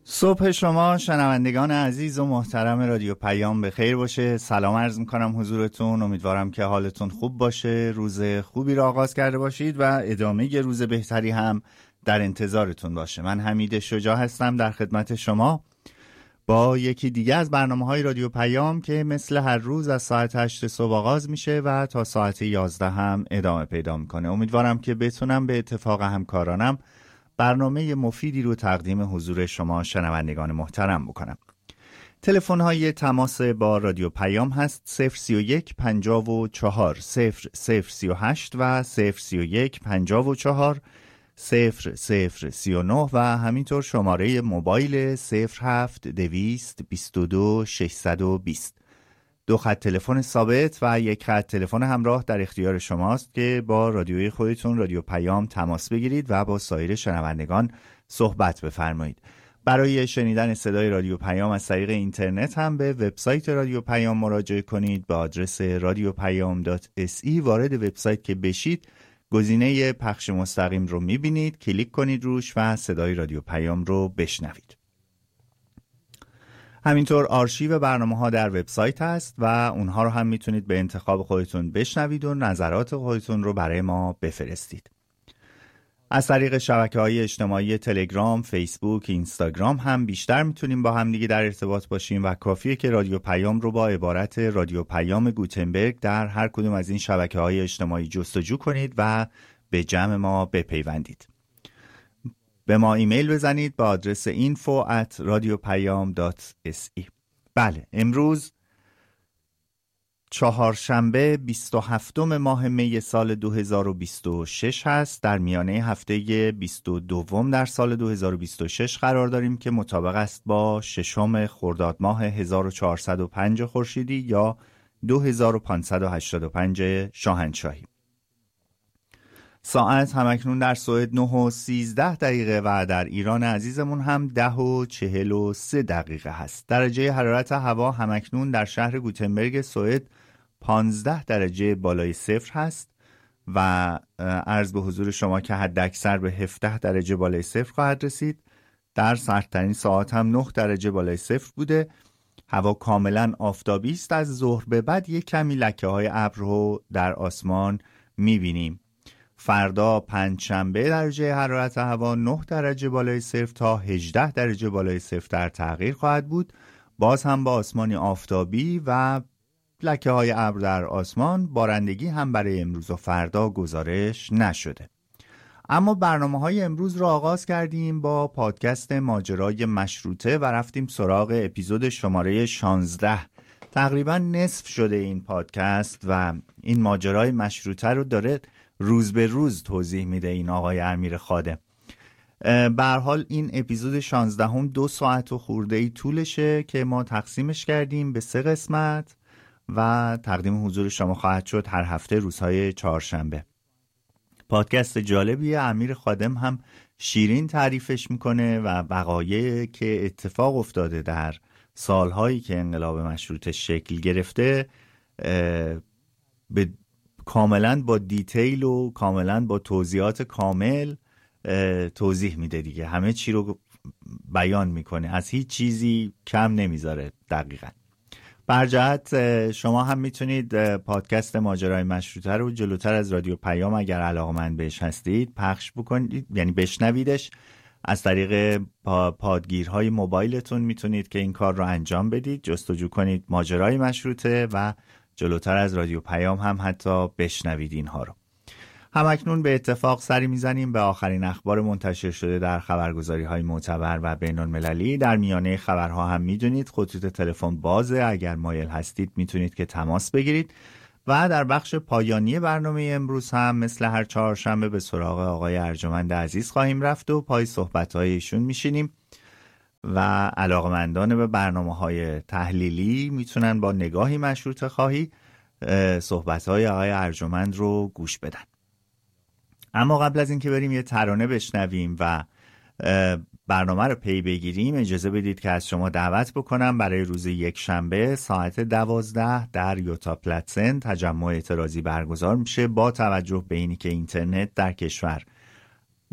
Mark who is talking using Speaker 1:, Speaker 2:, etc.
Speaker 1: صبح شما شنوندگان عزیز و محترم رادیو پیام به خیر باشه. سلام عرض میکنم حضورتون. امیدوارم که حالتون خوب باشه، روز خوبی را آغاز کرده باشید و ادامه روز بهتری هم در انتظارتون باشه. من حمید شجاع هستم در خدمت شما با یکی دیگه از برنامه‌های رادیو پیام که مثل هر روز از ساعت 8 صبح آغاز میشه و تا ساعت 11 هم ادامه پیدا میکنه. امیدوارم که بتونم به اتفاق همکارانم برنامه مفیدی رو تقدیم حضور شما شنوندگان محترم بکنم. تلفن های تماس با رادیو پیام هست 031 54 0038 و 031 54 0039 و همینطور شماره موبایل 07 200 22 620. دو خط تلفن ثابت و یک خط تلفن همراه در اختیار شماست که با رادیوی خودتون رادیو پیام تماس بگیرید و با سایر شنوندگان صحبت بفرمایید. برای شنیدن صدای رادیو پیام از طریق اینترنت هم به وبسایت رادیو پیام مراجعه کنید. با آدرس radiopayam.se وارد وبسایت که بشید گزینه پخش مستقیم رو میبینید، کلیک کنید روش و صدای رادیو پیام رو بشنوید. همینطور آرشیو برنامه‌ها در وبسایت هست و اونها رو هم میتونید به انتخاب خودتون بشنوید و نظرات خودتون رو برای ما بفرستید. از طریق شبکه‌های اجتماعی تلگرام، فیسبوک، اینستاگرام هم بیشتر میتونیم با هم دیگه در ارتباط باشیم و کافیه که رادیو پیام رو با عبارت رادیو پیام گوتنبرگ در هر کدوم از این شبکه‌های اجتماعی جستجو کنید و به جمع ما بپیوندید. به ما ایمیل بزنید با آدرس info@radiopayam.se. بله، امروز چهارشنبه 27 ماه می سال 2026 هست. در میانه هفته 22 در سال 2026 قرار داریم که مطابق است با 6 خرداد ماه 1405 خورشیدی یا 2585 شاهنشاهی. ساعت همکنون در سوئد 9:13 و در ایران عزیزمون هم 10:43 هست. درجه حرارت هوا همکنون در شهر گوتنبرگ سوئد 15 درجه بالای صفر هست و عرض به حضور شما که حد اکثر به 17 درجه بالای صفر خواهد رسید. در سردترین ساعت هم 9 درجه بالای صفر بوده. هوا کاملا آفتابی است. از ظهر به بعد یک کمی لکه های ابر رو در آسمان میبینیم. فردا پنجشنبه درجه حرارت هوا 9 درجه بالای صفر تا 18 درجه بالای صفر در تغییر خواهد بود. باز هم با آسمانی آفتابی و لکه های ابر در آسمان. بارندگی هم برای امروز و فردا گزارش نشده. اما برنامه‌های امروز را آغاز کردیم با پادکست ماجرای مشروطه و رفتیم سراغ اپیزود شماره 16. تقریبا نصف شده این پادکست و این ماجرای مشروطه رو داره روز به روز توضیح میده این آقای امیر خادم. به هر حال این اپیزود 16 هم 2 ساعت و خورده‌ای طولشه که ما تقسیمش کردیم به 3 قسمت و تقدیم حضور شما خواهد شد هر هفته روزهای چهارشنبه. پادکست جالبیه. امیر خادم هم شیرین تعریفش میکنه و وقایعی که اتفاق افتاده در سالهایی که انقلاب مشروطه شکل گرفته به کاملا با دیتیل و کاملا با توضیحات کامل توضیح میده دیگه. همه چی رو بیان میکنه، از هیچ چیزی کم نمیذاره. دقیقاً برجهت شما هم میتونید پادکست ماجرای مشروطه رو جلوتر از رادیو پیام اگر علاقمند بهش هستید پخش بکنید، یعنی بشنویدش. از طریق پادگیرهای موبایلتون میتونید که این کار رو انجام بدید. جستجو کنید ماجرای مشروطه و جلوتر از رادیو پیام هم حتی بشنوید اینها رو. همکنون به اتفاق سری میزنیم به آخرین اخبار منتشر شده در خبرگزاری‌های معتبر و بین‌المللی. در میانه خبرها هم میدونید خطوط تلفن بازه. اگر مایل هستید میتونید که تماس بگیرید و در بخش پایانی برنامه امروز هم مثل هر چهارشنبه به سراغ آقای ارجمند عزیز خواهیم رفت و پای صحبت‌های ایشون میشینیم و علاقمندان به برنامه‌های تحلیلی میتونن با نگاهی مشروطه خواهی صحبت‌های آقای ارجمند رو گوش بدن. اما قبل از اینکه بریم یه ترانه بشنویم و برنامه رو پی بگیریم، اجازه بدید که از شما دعوت بکنم برای روز یکشنبه ساعت 12 در یوتا پلاتسن تجمع اعتراضی برگزار میشه. با توجه به اینی که اینترنت در کشور